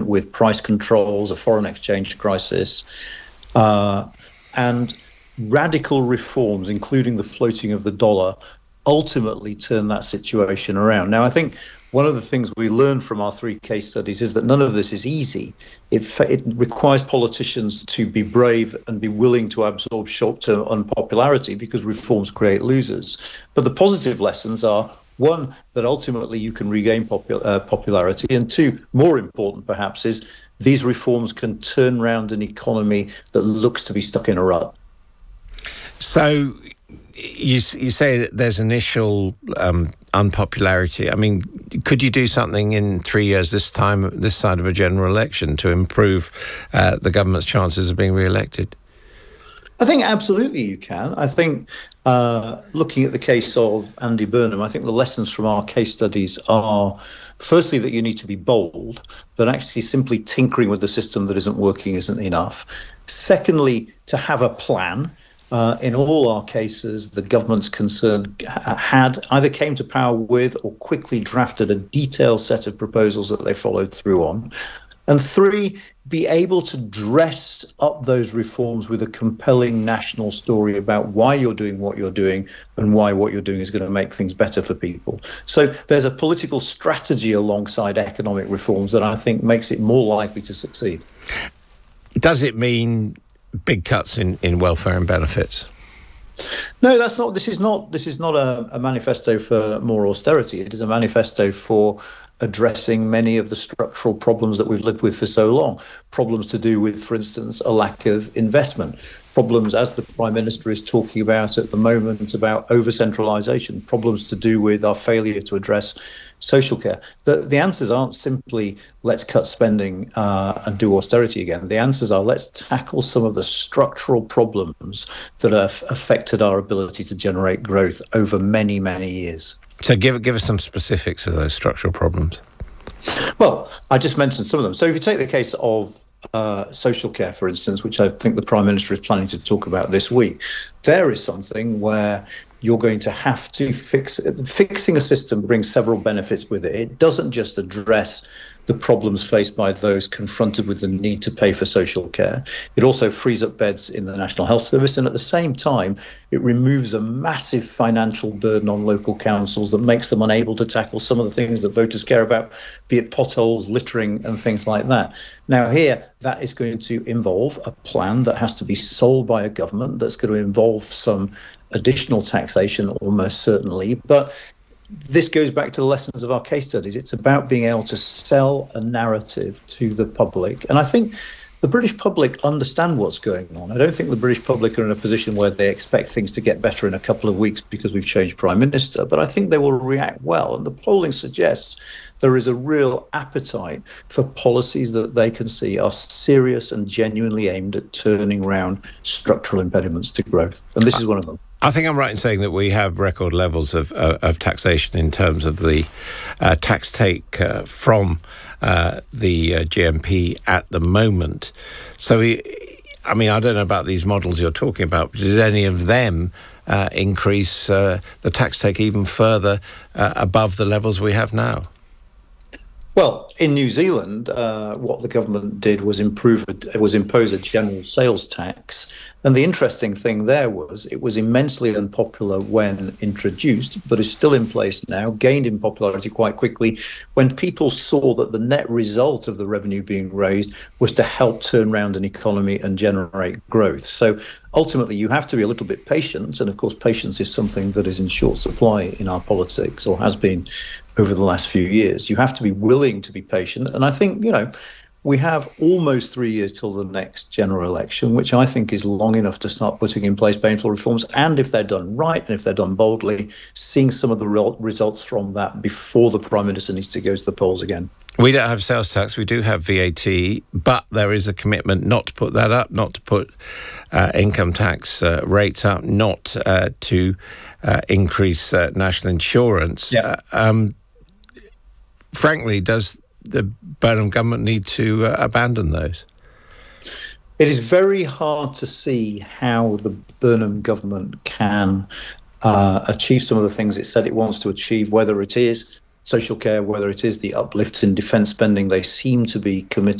with price controls, a foreign exchange crisis, and radical reforms, including the floating of the dollar, ultimately turn that situation around. Now, I think one of the things we learned from our 3 case studies is that none of this is easy. It requires politicians to be brave and be willing to absorb short-term unpopularity, because reforms create losers. But the positive lessons are, one, that ultimately you can regain popularity, and two, more important perhaps, is these reforms can turn around an economy that looks to be stuck in a rut. So you say that there's initial unpopularity. I mean, could you do something in 3 years, this side of a general election, to improve the government's chances of being re-elected? I think absolutely you can. I think looking at the case of Andy Burnham, I think the lessons from our case studies are, firstly, that you need to be bold, that actually simply tinkering with the system that isn't working isn't enough. Secondly, to have a plan. In all our cases, the governments concerned had either came to power with or quickly drafted a detailed set of proposals that they followed through on. And three, be able to dress up those reforms with a compelling national story about why you're doing what you're doing and why what you're doing is going to make things better for people. So there's a political strategy alongside economic reforms that I think makes it more likely to succeed. Does it mean big cuts in welfare and benefits? No, that's not. This is not a manifesto for more austerity. It is a manifesto for addressing many of the structural problems that we've lived with for so long. Problems to do with, for instance, a lack of investment. Problems, as the Prime Minister is talking about at the moment, about over-centralisation. Problems to do with our failure to address social care. The answers aren't simply let's cut spending and do austerity again. The answers are let's tackle some of the structural problems that have affected our ability to generate growth over many, many years. So give us some specifics of those structural problems. Well, I just mentioned some of them. So if you take the case of social care, for instance, which I think the Prime Minister is planning to talk about this week, there is something where you're going to have to fixing a system brings several benefits with it. It doesn't just address the problems faced by those confronted with the need to pay for social care. It also frees up beds in the National Health Service, and at the same time, it removes a massive financial burden on local councils that makes them unable to tackle some of the things that voters care about, be it potholes, littering, and things like that. Now here, that is going to involve a plan that has to be sold by a government, that's going to involve some additional taxation, almost certainly, but this goes back to the lessons of our case studies. It's about being able to sell a narrative to the public. And I think the British public understand what's going on. I don't think the British public are in a position where they expect things to get better in a couple of weeks because we've changed Prime Minister, but I think they will react well. And the polling suggests there is a real appetite for policies that they can see are serious and genuinely aimed at turning around structural impediments to growth. And this is one of them. I think I'm right in saying that we have record levels of taxation in terms of the tax take from the GMP at the moment. So, I mean, I don't know about these models you're talking about, but did any of them increase the tax take even further above the levels we have now? Well, in New Zealand, what the government did was impose a general sales tax. And the interesting thing there was it was immensely unpopular when introduced, but is still in place now, gained in popularity quite quickly when people saw that the net result of the revenue being raised was to help turn around an economy and generate growth. So ultimately, you have to be a little bit patient. And of course, patience is something that is in short supply in our politics, or has been over the last few years. You have to be willing to be patient. And I think, we have almost 3 years till the next general election, which I think is long enough to start putting in place painful reforms. And if they're done right, and if they're done boldly, seeing some of the results from that before the Prime Minister needs to go to the polls again. We don't have sales tax, we do have VAT, but there is a commitment not to put that up, not to put income tax rates up, not to increase national insurance. Yeah. Frankly, does the Burnham government need to abandon those? It is very hard to see how the Burnham government can achieve some of the things it said it wants to achieve, whether it is social care, whether it is the uplift in defence spending. They seem to be committed